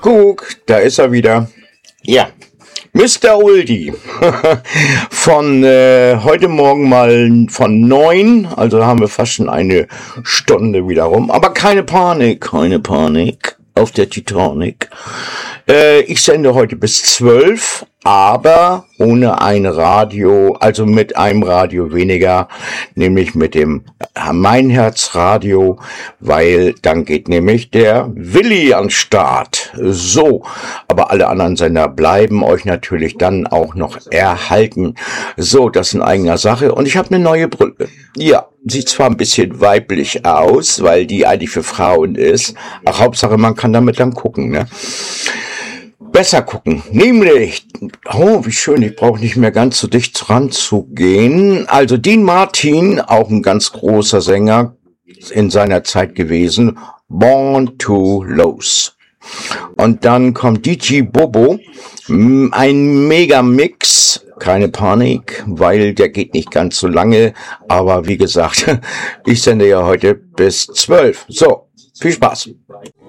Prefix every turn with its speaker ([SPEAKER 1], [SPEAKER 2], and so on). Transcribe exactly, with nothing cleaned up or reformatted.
[SPEAKER 1] Guck, da ist er wieder. Ja, Mister Uldi. Von äh, heute Morgen mal von neun, also haben wir fast schon eine Stunde wieder rum. Aber keine Panik, keine Panik auf der Titanic. Äh, ich sende heute bis zwölf, aber ohne ein Radio, also mit einem Radio weniger, nämlich mit dem Mein Herz Radio, weil dann geht nämlich der Willi an Start. So, aber alle anderen Sender bleiben euch natürlich dann auch noch erhalten. So, das ist in eigener Sache und ich habe eine neue Brille. Ja, sieht zwar ein bisschen weiblich aus, weil die eigentlich für Frauen ist, ach, Hauptsache man kann damit dann gucken, ne? Besser gucken, nämlich, oh, wie schön, ich brauche nicht mehr ganz so dicht ranzugehen. Also Dean Martin, auch ein ganz großer Sänger in seiner Zeit gewesen, Born to Lose. Und dann kommt D J Bobo, ein Mega-Mix, keine Panik, weil der geht nicht ganz so lange, aber wie gesagt, ich sende ja heute bis zwölf. So, viel Spaß.